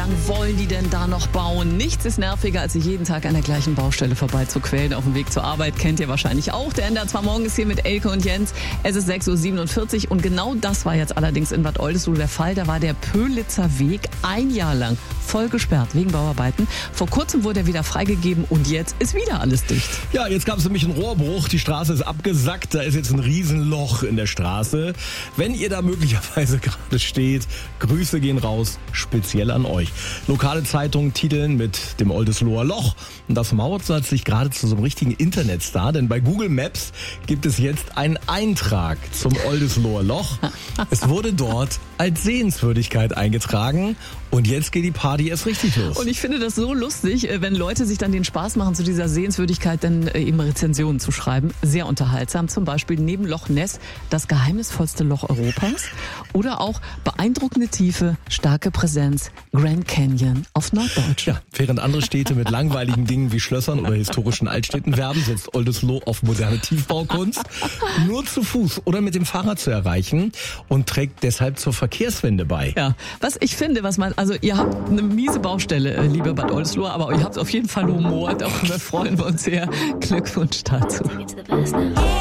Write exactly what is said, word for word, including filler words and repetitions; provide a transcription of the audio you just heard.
lang wollen die denn da noch bauen? Nichts ist nerviger, als sich jeden Tag an der gleichen Baustelle vorbeizuquälen. Auf dem Weg zur Arbeit kennt ihr wahrscheinlich auch. Der N D R zwei Morgen ist hier mit Elke und Jens. Es ist sechs Uhr siebenundvierzig und genau das war jetzt allerdings in Bad Oldesloe der Fall. Da war der Pölitzer Weg ein Jahr lang voll gesperrt wegen Bauarbeiten. Vor kurzem wurde er wieder freigegeben und jetzt ist wieder alles dicht. Ja, jetzt gab es nämlich einen Rohrbruch. Die Straße ist abgesackt. Da ist jetzt ein Riesenloch in der Straße. Wenn ihr da möglicherweise gerade steht, Grüße gehen raus, speziell an euch. Lokale Zeitungen titeln mit dem Oldesloer Loch. Und das maut sich gerade zu so einem richtigen Internetstar. Denn bei Google Maps gibt es jetzt einen Eintrag zum Oldesloer Loch. Es wurde dort als Sehenswürdigkeit eingetragen. Und jetzt geht die Party erst richtig los. Und ich finde das so lustig, wenn Leute sich dann den Spaß machen, zu dieser Sehenswürdigkeit dann eben Rezensionen zu schreiben. Sehr unterhaltsam. Zum Beispiel neben Loch Ness das geheimnisvollste Loch Europas. Oder auch beeindruckende Tiefe, starke Präsenz, Grand Canyon auf Norddeutsch. Ja, während andere Städte mit langweiligen Dingen wie Schlössern oder historischen Altstädten werben, setzt Oldesloe auf moderne Tiefbaukunst. Nur zu Fuß oder mit dem Fahrrad zu erreichen und trägt deshalb zur Verkehrswende bei. Ja, was ich finde, was man, also ihr habt eine miese Baustelle, liebe Bad Oldesloe, aber ihr habt auf jeden Fall Humor. Darüber freuen wir uns sehr. Glückwunsch dazu.